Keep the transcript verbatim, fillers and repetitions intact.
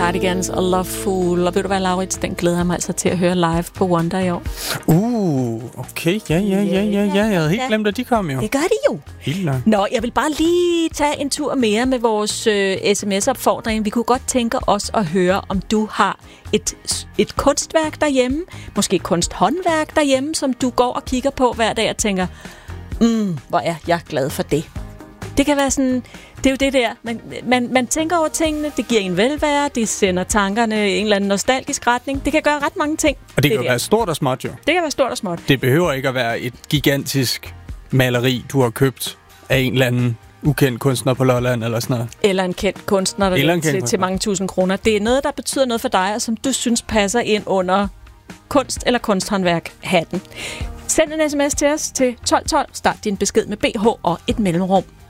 Cardigans og Love Fool. Og ved du hvad, Laurits, den glæder jeg mig altså til at høre live på Wonder i år. Uh, okay. Ja, ja, ja, ja, ja. Jeg havde helt ja. glemt, at de kom jo. Det gør de jo. Helt nok. Nå, jeg vil bare lige tage en tur mere med vores øh, sms-opfordring. Vi kunne godt tænke os at høre, om du har et, et kunstværk derhjemme, måske et kunsthåndværk derhjemme, som du går og kigger på hver dag og tænker, mm, hvor er jeg glad for det. Det kan være sådan, det er jo det der, man, man, man tænker over tingene, det giver en velvære, det sender tankerne i en eller anden nostalgisk retning. Det kan gøre ret mange ting. Og det, det kan der. jo være stort og småt jo. Det kan være stort og småt. Det behøver ikke at være et gigantisk maleri, du har købt af en eller anden ukendt kunstner på Lolland eller sådan noget. Eller en kendt kunstner, der eller en til, kendt til mange tusind kroner. Det er noget, der betyder noget for dig, og som du synes passer ind under kunst- eller kunsthåndværk-hatten. Send en sms til os til tolv tolv. Start din besked med B H og et mellemrum.